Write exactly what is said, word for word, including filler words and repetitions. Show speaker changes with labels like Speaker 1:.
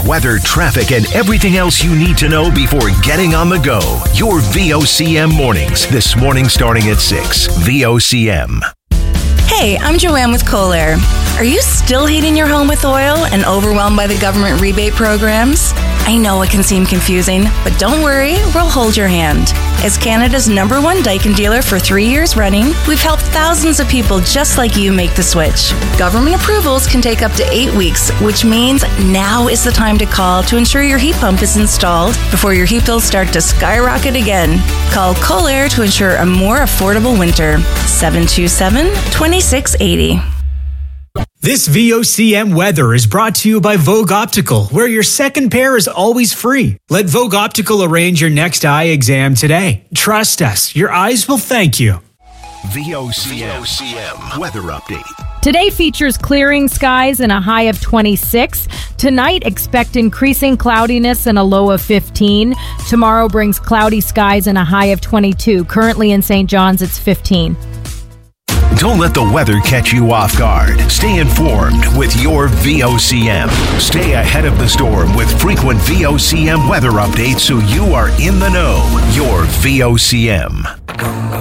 Speaker 1: weather, traffic, and everything else you need to know before getting on the go. Your V O C M mornings. This morning starting at six. V O C M.
Speaker 2: Hey, I'm Joanne with Kohler. Are you still heating your home with oil and overwhelmed by the government rebate programs? I know it can seem confusing, but don't worry, we'll hold your hand. As Canada's number one Daikin dealer for three years running, we've helped thousands of people just like you make the switch. Government approvals can take up to eight weeks, which means now is the time to call to ensure your heat pump is installed before your heat bills start to skyrocket again. Call Kohler to ensure a more affordable winter. seven two seven, two six eight zero.
Speaker 3: This V O C M weather is brought to you by Vogue Optical, where your second pair is always free. Let Vogue Optical arrange your next eye exam today. Trust us, your eyes will thank you.
Speaker 1: V O C M weather update.
Speaker 4: Today features clearing skies and a high of twenty-six. Tonight, expect increasing cloudiness and a low of fifteen. Tomorrow brings cloudy skies and a high of twenty-two. Currently in Saint John's, it's fifteen.
Speaker 1: Don't let the weather catch you off guard. Stay informed with your V O C M. Stay ahead of the storm with frequent V O C M weather updates so you are in the know. Your V O C M.